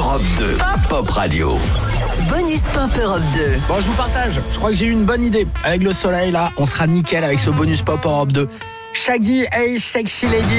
Europe 2, Pop Radio. Bonus Pop Europe 2. Bon, je vous partage. Je crois que j'ai eu une bonne idée. Avec le soleil, là, on sera nickel avec ce bonus Pop Europe 2. Shaggy, hey, sexy lady.